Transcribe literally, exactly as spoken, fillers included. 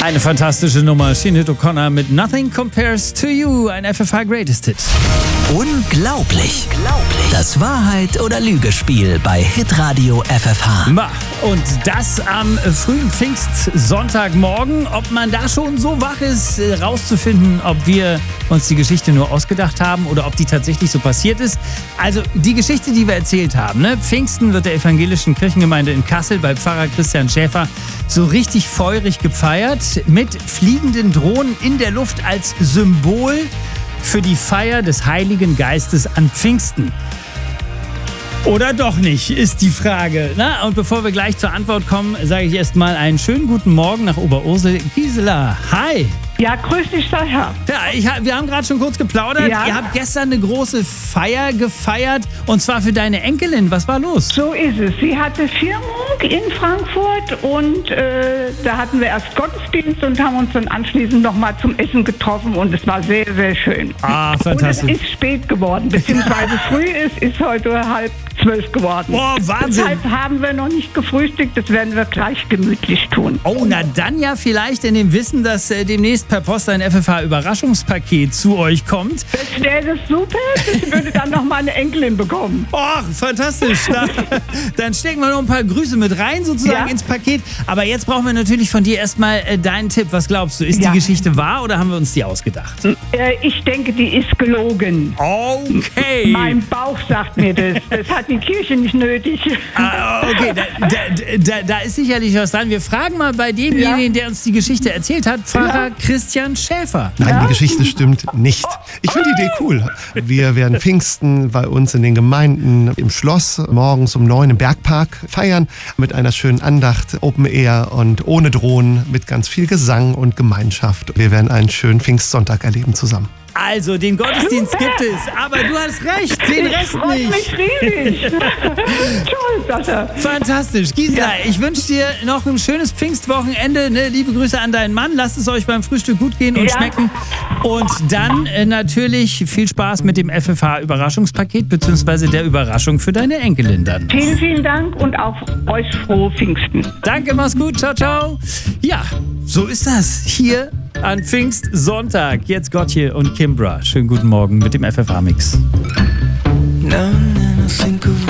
Eine fantastische Nummer. Sinead O'Connor mit Nothing Compares to You. Ein F F H Greatest Hit. Unglaublich. Das Wahrheit- oder Lügespiel bei Hitradio F F H. Ma, und das am frühen Pfingstsonntagmorgen. Ob man da schon so wach ist, rauszufinden, ob wir uns die Geschichte nur ausgedacht haben oder ob die tatsächlich so passiert ist. Also die Geschichte, die wir erzählt haben, ne? Pfingsten wird der evangelischen Kirchengemeinde in Kassel bei Pfarrer Christian Schäfer so richtig feurig gefeiert. Mit fliegenden Drohnen in der Luft als Symbol für die Feier des Heiligen Geistes an Pfingsten. Oder doch nicht, ist die Frage. Na, und bevor wir gleich zur Antwort kommen, sage ich erst mal einen schönen guten Morgen nach Oberursel. Gisela, hi. Ja, grüß dich, Sascha. Ja, ich, wir haben gerade schon kurz geplaudert. Ja. Ihr habt gestern eine große Feier gefeiert und zwar für deine Enkelin. Was war los? So ist es. Sie hatte Firmung in Frankfurt und äh, da hatten wir erst Gottesdienst und haben uns dann anschließend nochmal zum Essen getroffen und es war sehr, sehr schön. Ah, fantastisch. Und es ist spät geworden, beziehungsweise früh ist, ist heute halb zwölf geworden. Boah, Wahnsinn. Deshalb haben wir noch nicht gefrühstückt, das werden wir gleich gemütlich tun. Oh, na dann ja vielleicht in dem Wissen, dass äh, demnächst per Post ein F F H-Überraschungspaket zu euch kommt. Das wäre das super, ich würde dann noch mal eine Enkelin bekommen. Och, fantastisch. Da, dann stecken wir noch ein paar Grüße mit rein sozusagen Ja. ins Paket. Aber jetzt brauchen wir natürlich von dir erstmal äh, deinen Tipp. Was glaubst du? Ist Ja. die Geschichte wahr oder haben wir uns die ausgedacht? Äh, ich denke, die ist gelogen. Okay. Mein Bauch sagt mir das. Das hat die Kirche nicht nötig. Ah, okay, da, da, da, da ist sicherlich was dran. Wir fragen mal bei demjenigen, Ja. der uns die Geschichte erzählt hat, Pfarrer Ja. Christian Schäfer. Nein, die Geschichte stimmt nicht. Ich finde die Idee cool. Wir werden Pfingsten bei uns in den Gemeinden im Schloss morgens um neun im Bergpark feiern mit einer schönen Andacht, Open Air und ohne Drohnen, mit ganz viel Gesang und Gemeinschaft. Wir werden einen schönen Pfingstsonntag erleben zusammen. Also, den Gottesdienst gibt es, aber du hast recht, den Rest Freut nicht. mich riesig. Toll, Sascha. Fantastisch. Gisela, Ja. ich wünsche dir noch ein schönes Pfingstwochenende. Ne? Liebe Grüße an deinen Mann. Lasst es euch beim Frühstück gut gehen und Ja. schmecken. Und dann äh, natürlich viel Spaß mit dem F F H-Überraschungspaket beziehungsweise der Überraschung für deine Enkelin dann. Vielen, vielen Dank und auch euch frohe Pfingsten. Danke, mach's gut. Ciao, ciao. Ja, so ist das hier an Pfingstsonntag. Jetzt Gottje und Kimbra. Schönen guten Morgen mit dem F F H-Mix. Now and then I think of